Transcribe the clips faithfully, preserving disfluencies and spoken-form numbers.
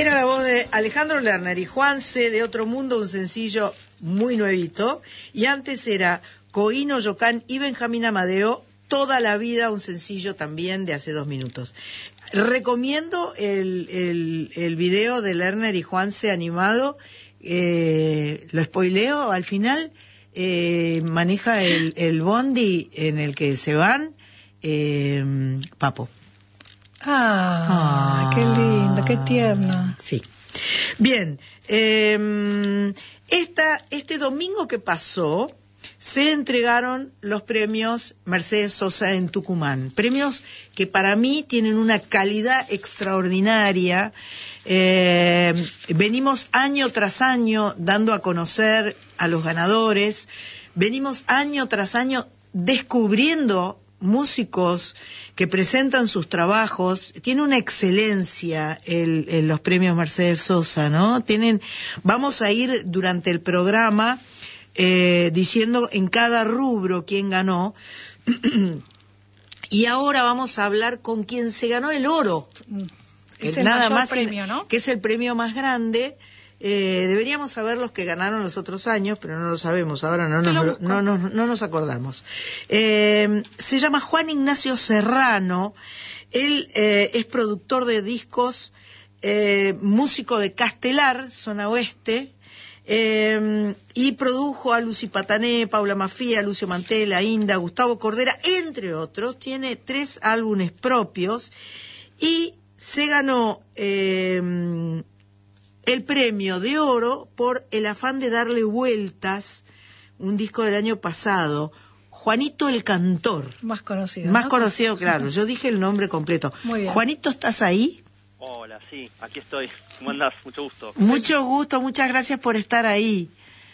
Era la voz de Alejandro Lerner y Juanse de Otro Mundo, un sencillo muy nuevito. Y antes era Coino Yocán y Benjamín Amadeo, Toda la Vida, un sencillo también de hace dos minutos. Recomiendo el, el, el video de Lerner y Juanse animado. Eh, lo spoileo al final. Eh, maneja el, el bondi en el que se van eh, Papo. Ah, ah, qué lindo, qué tierno. Sí. Bien, eh, esta, este domingo que pasó se entregaron los premios Mercedes Sosa en Tucumán. Premios que para mí tienen una calidad extraordinaria. Eh, venimos año tras año dando a conocer a los ganadores. Venimos año tras año descubriendo músicos que presentan sus trabajos. Tiene una excelencia el, el, los premios Mercedes Sosa, ¿no? Tienen, vamos a ir durante el programa eh, diciendo en cada rubro quién ganó. Y ahora vamos a hablar con quien se ganó el oro. Es el nada mayor más premio, ¿no? Que es el premio más grande. Eh, deberíamos saber los que ganaron los otros años, pero no lo sabemos, ahora no nos, no, no, no nos acordamos. Eh, se llama Juan Ignacio Serrano, él eh, es productor de discos, eh, músico de Castelar, zona oeste, eh, y produjo a Lucy Patané, Paula Mafía, Lucio Mantela, Inda, Gustavo Cordera, entre otros. Tiene tres álbumes propios y se ganó Eh, el premio de oro por El afán de darle vueltas, un disco del año pasado. Juanito el Cantor. Más conocido. Más ¿no? conocido, claro. Yo dije el nombre completo. Muy bien. Juanito, ¿estás ahí? Hola, sí, aquí estoy. ¿Cómo andás? Mucho gusto. Mucho gusto, muchas gracias por estar ahí.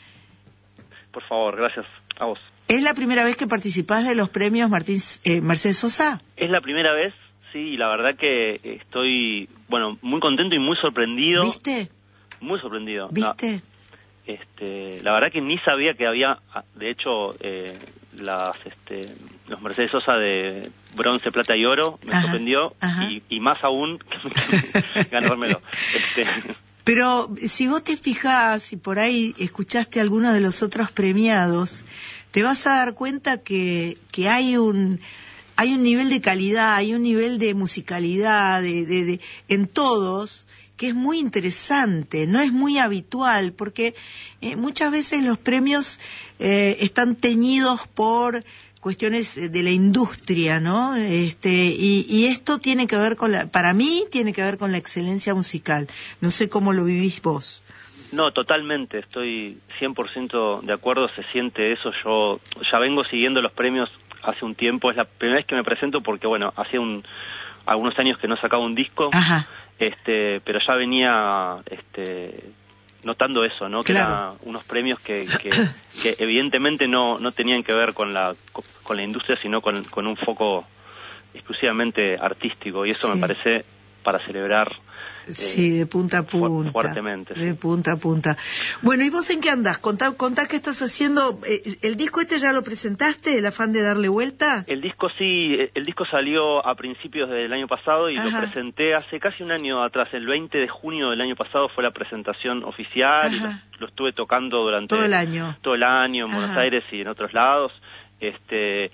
Por favor, gracias a vos. ¿Es la primera vez que participás de los premios Martín, eh, Mercedes Sosa? Es la primera vez, sí, y la verdad que estoy, bueno, muy contento y muy sorprendido. ¿Viste? Muy sorprendido. ¿Viste? La, este, la verdad que ni sabía que había, de hecho, eh, las, este, los Mercedes Sosa de bronce, plata y oro, me ajá, sorprendió, ajá. Y, y más aún que ganármelo. Este. Pero si vos te fijás y por ahí escuchaste algunos de los otros premiados, te vas a dar cuenta que, que hay un... hay un nivel de calidad, hay un nivel de musicalidad, de, de, de, en todos, que es muy interesante, no es muy habitual, porque eh, muchas veces los premios eh, están teñidos por cuestiones de la industria, ¿no? Este, y, y esto tiene que ver con la, para mí tiene que ver con la excelencia musical. No sé cómo lo vivís vos. No, totalmente, estoy cien por ciento de acuerdo, se siente eso. Yo ya vengo siguiendo los premios hace un tiempo, es la primera vez que me presento porque, bueno, hace un, algunos años que no sacaba un disco. Ajá. Este, pero ya venía este, notando eso, ¿no? Que claro. eran unos premios que, que, que evidentemente no, no tenían que ver con la, con la industria, sino con, con un foco exclusivamente artístico, y eso sí. me parece para celebrar. Sí, eh, de punta a punta. Fuertemente. De sí. punta a punta. Bueno, ¿y vos en qué andás? Contá, contá qué estás haciendo. ¿El disco este ya lo presentaste, El afán de darle vuelta? El disco sí, el disco salió a principios del año pasado y Ajá. lo presenté hace casi un año atrás. El veinte de junio del año pasado fue la presentación oficial. Ajá. Y lo, lo estuve tocando durante todo el año. Todo el año en Ajá. Buenos Aires y en otros lados. Este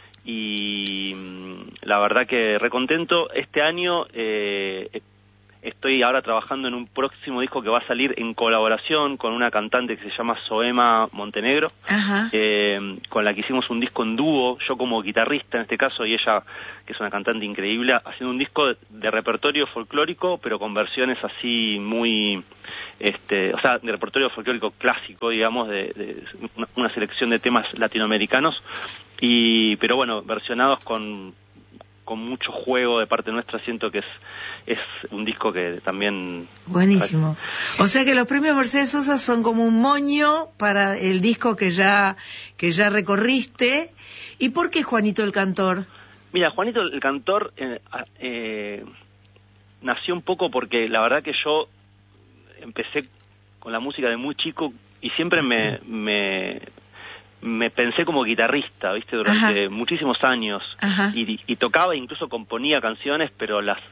y la verdad que recontento. Este año eh, estoy ahora trabajando en un próximo disco que va a salir en colaboración con una cantante que se llama Soema Montenegro, eh, con la que hicimos un disco en dúo, yo como guitarrista en este caso y ella, que es una cantante increíble, haciendo un disco de, de repertorio folclórico, pero con versiones así muy, este, o sea, de repertorio folclórico clásico, digamos, de, de una, una selección de temas latinoamericanos, y pero bueno, versionados con con mucho juego de parte nuestra. Siento que es es un disco que también... Buenísimo. O sea que los premios Mercedes Sosa son como un moño para el disco que ya que ya recorriste. ¿Y por qué Juanito el Cantor? Mira, Juanito el Cantor eh, eh, nació un poco porque la verdad que yo empecé con la música de muy chico y siempre me... me me pensé como guitarrista, ¿viste? Durante Ajá. muchísimos años. Y, y tocaba, incluso componía canciones, pero las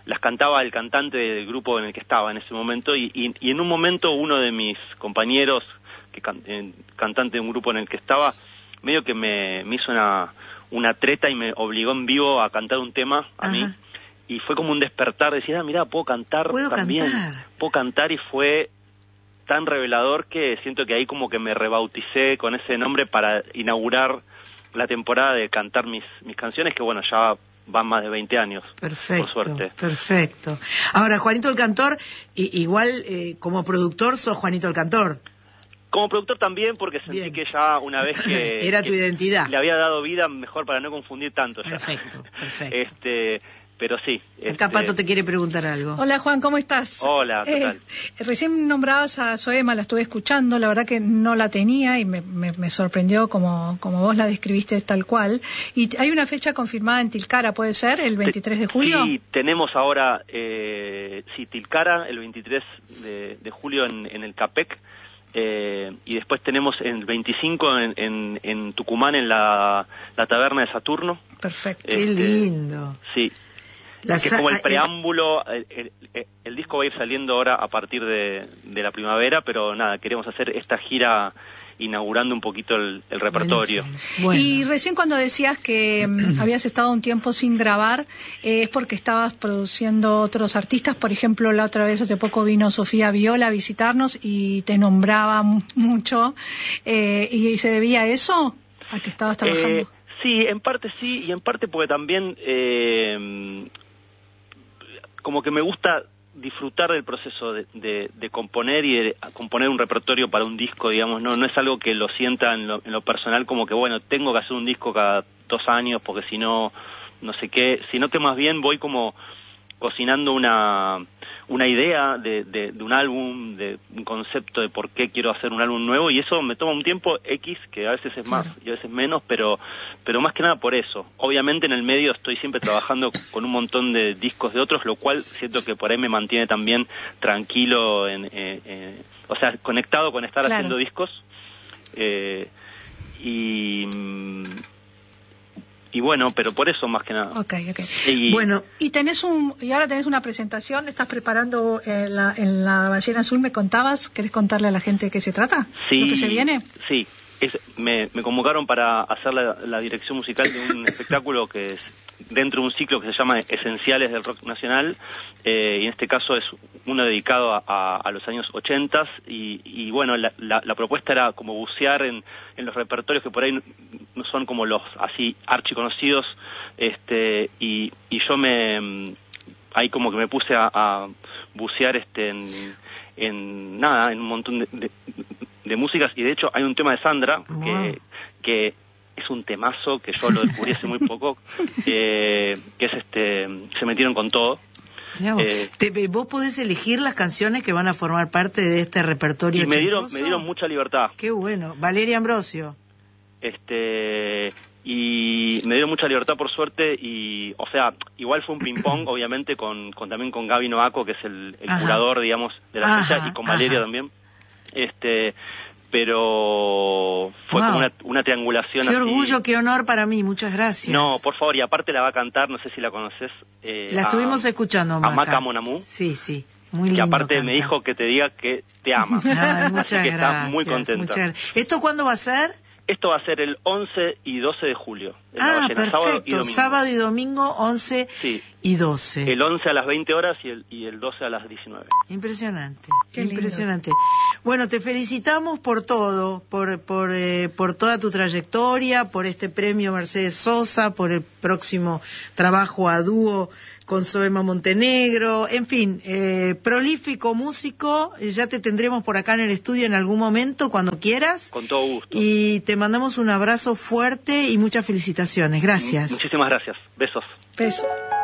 las cantaba el cantante del grupo en el que estaba en ese momento, y, y, y en un momento uno de mis compañeros, que can, eh, cantante de un grupo en el que estaba, medio que me, me hizo una, una treta y me obligó en vivo a cantar un tema a Ajá. mí, y fue como un despertar, de decir, ah, mirá, puedo cantar ¿Puedo también, cantar? puedo cantar, y fue tan revelador que siento que ahí como que me rebauticé con ese nombre para inaugurar la temporada de cantar mis, mis canciones, que bueno, ya van más de veinte años, perfecto, por suerte. Perfecto. Ahora, Juanito el Cantor, y, igual eh, como productor sos Juanito el Cantor. Como productor también, porque sentí Bien. que ya una vez que... Era tu que identidad. Le había dado vida, mejor para no confundir tanto. Ya. Perfecto, perfecto. Este... Pero sí. Acá este... Pato te quiere preguntar algo. Hola Juan, ¿cómo estás? Hola, ¿qué tal? Eh, recién nombrabas a Zoema, la estuve escuchando, la verdad que no la tenía y me, me, me sorprendió como, como vos la describiste tal cual. Y hay una fecha confirmada en Tilcara, ¿puede ser? ¿El veintitrés de julio? Sí, tenemos ahora, eh, sí, Tilcara, el veintitrés de, de julio en, en el CAPEC. Eh, y después tenemos el veinticinco en, en, en Tucumán, en la, la taberna de Saturno. Perfecto. Este, Qué lindo. Sí. La que es como el preámbulo, el, el, el, el disco va a ir saliendo ahora a partir de, de la primavera, pero nada, queremos hacer esta gira inaugurando un poquito el, el repertorio. Bueno. Y recién cuando decías que um, habías estado un tiempo sin grabar, eh, ¿es porque estabas produciendo otros artistas? Por ejemplo, la otra vez hace poco vino Sofía Viola a visitarnos y te nombraba mucho, eh, ¿y se debía a eso? ¿A que estabas trabajando? Eh, sí, en parte sí, y en parte porque también... Eh, como que me gusta disfrutar del proceso de, de, de componer y de componer un repertorio para un disco, digamos, no no es algo que lo sienta en lo, en lo personal como que, bueno, tengo que hacer un disco cada dos años porque si no, no sé qué, sino que más bien voy como cocinando una una idea de, de, de un álbum, de un concepto de por qué quiero hacer un álbum nuevo, y eso me toma un tiempo X, que a veces es más claro. y a veces menos, pero pero más que nada por eso. Obviamente en el medio estoy siempre trabajando con un montón de discos de otros, lo cual siento que por ahí me mantiene también tranquilo, en, eh, eh, o sea, conectado con estar claro. haciendo discos. Eh, y... Y bueno, pero por eso más que nada. Ok, ok. Y, bueno, y tenés un y ahora tenés una presentación, estás preparando eh, la, en la Ballena Azul, me contabas, ¿querés contarle a la gente de qué se trata? Sí. ¿Lo que se viene? Sí, es, me, me convocaron para hacer la, la dirección musical de un espectáculo que es dentro de un ciclo que se llama Esenciales del Rock Nacional, eh, y en este caso es uno dedicado a, a, a los años ochentas, y, y bueno, la, la, la propuesta era como bucear en, en los repertorios que por ahí no son como los así archiconocidos, este, y, y yo me, ahí como que me puse a, a bucear este en, en nada, en un montón de, de, de músicas, y de hecho hay un tema de Sandra que, wow. que es un temazo que yo lo descubrí hace muy poco, eh, que es este, Se metieron con todo. Vos, eh, te, vos podés elegir las canciones que van a formar parte de este repertorio. Y me dieron, me dieron mucha libertad. Qué bueno. Valeria Ambrosio. Este, y me dieron mucha libertad por suerte, y, o sea, igual fue un ping pong, obviamente, con, con también con Gaby Noaco, que es el, el curador, digamos, de la fecha, y con Valeria ajá. también. Este, pero fue wow. como una, una triangulación. Qué así. orgullo, qué honor para mí, muchas gracias. No, por favor, y aparte la va a cantar, no sé si la conoces. Eh, la estuvimos a, escuchando, Maca. A Maca Monamú. Sí, sí, muy lindo. Que aparte canta. me dijo que te diga que te ama. Ay, muchas así que gracias, está muy contenta. Muchas... ¿Esto cuándo va a ser? Esto va a ser el once y doce de julio. Ah, perfecto. Sábado y, sábado y domingo, once sí. y doce. El once a las veinte horas y el, y el doce a las diecinueve. Impresionante, qué impresionante. Lindo. Bueno, te felicitamos por todo, por por eh, por toda tu trayectoria, por este premio Mercedes Sosa, por el próximo trabajo a dúo con Zoema Montenegro, en fin, eh, prolífico músico, ya te tendremos por acá en el estudio en algún momento, cuando quieras. Con todo gusto. Y te mandamos un abrazo fuerte y muchas felicitaciones. Gracias. Muchísimas gracias. Besos. Besos.